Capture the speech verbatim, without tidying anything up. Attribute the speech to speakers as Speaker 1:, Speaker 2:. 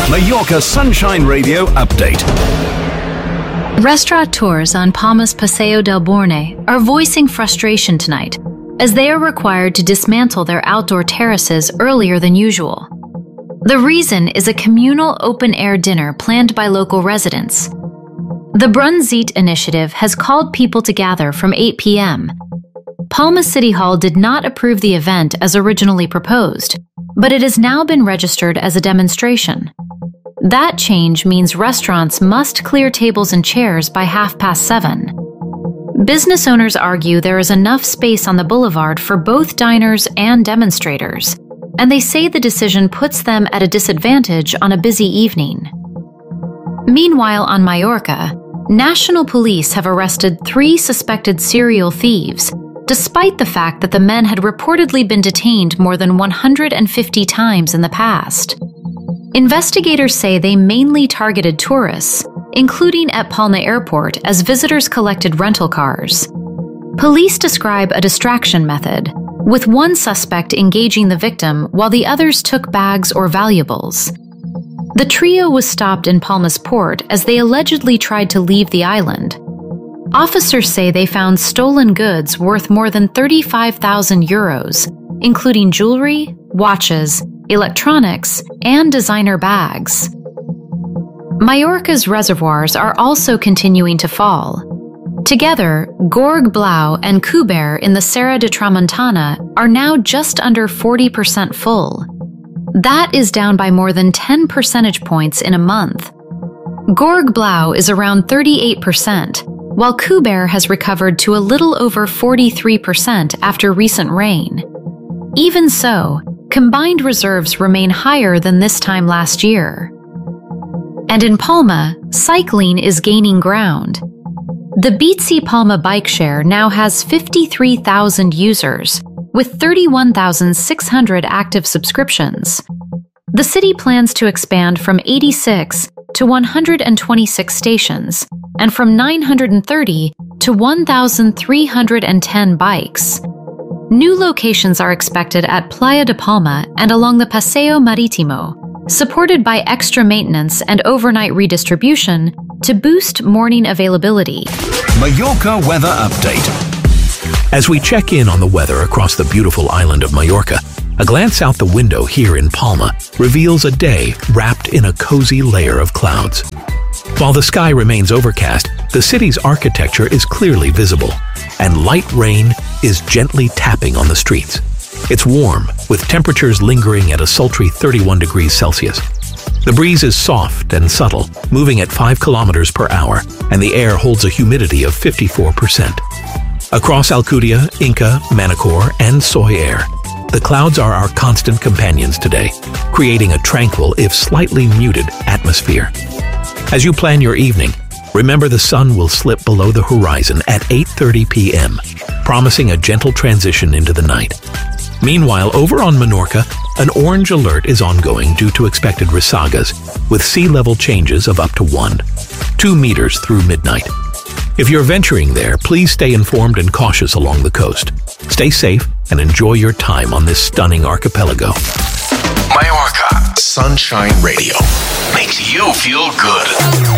Speaker 1: Mallorca Sunshine Radio update.
Speaker 2: Restaurateurs on Palma's Paseo del Borne are voicing frustration tonight as they are required to dismantle their outdoor terraces earlier than usual. The reason is a communal open-air dinner planned by local residents. The Brunzit initiative has called people to gather from eight p m Palma City Hall did not approve the event as originally proposed, but it has now been registered as a demonstration. That change means restaurants must clear tables and chairs by half past seven. Business owners argue there is enough space on the boulevard for both diners and demonstrators, and they say the decision puts them at a disadvantage on a busy evening. Meanwhile, on Mallorca, national police have arrested three suspected serial thieves, despite the fact that the men had reportedly been detained more than one hundred fifty times in the past. Investigators say they mainly targeted tourists, including at Palma Airport as visitors collected rental cars. Police describe a distraction method, with one suspect engaging the victim while the others took bags or valuables. The trio was stopped in Palma's port as they allegedly tried to leave the island. Officers say they found stolen goods worth more than thirty-five thousand euros, including jewelry, watches, electronics, and designer bags. Mallorca's reservoirs are also continuing to fall. Together, Gorg Blau and Cuber in the Serra de Tramontana are now just under forty percent full. That is down by more than ten percentage points in a month. Gorg Blau is around thirty-eight percent, while Cuber has recovered to a little over forty-three percent after recent rain. Even so, combined reserves remain higher than this time last year. And in Palma, cycling is gaining ground. The Bici Palma bike share now has fifty-three thousand users, with thirty-one thousand six hundred active subscriptions. The city plans to expand from eighty-six to one hundred twenty-six stations, and from nine hundred thirty to one thousand three hundred ten bikes. New locations are expected at Playa de Palma and along the Paseo Maritimo, supported by extra maintenance and overnight redistribution to boost morning availability.
Speaker 1: Mallorca weather update.
Speaker 3: As we check in on the weather across the beautiful island of Mallorca, a glance out the window here in Palma reveals a day wrapped in a cozy layer of clouds. While the sky remains overcast, the city's architecture is clearly visible, and light rain is gently tapping on the streets. It's warm, with temperatures lingering at a sultry thirty-one degrees Celsius. The breeze is soft and subtle, moving at five kilometers per hour, and the air holds a humidity of fifty-four percent. Across Alcudia, Inca, Manacor, and Soy Air, the clouds are our constant companions today, creating a tranquil, if slightly muted, atmosphere. As you plan your evening, remember the sun will slip below the horizon at eight thirty p m, promising a gentle transition into the night. Meanwhile, over on Menorca, an orange alert is ongoing due to expected resagas, with sea level changes of up to one, two meters through midnight. If you're venturing there, please stay informed and cautious along the coast. Stay safe and enjoy your time on this stunning archipelago.
Speaker 1: Mallorca Sunshine Radio makes you feel good.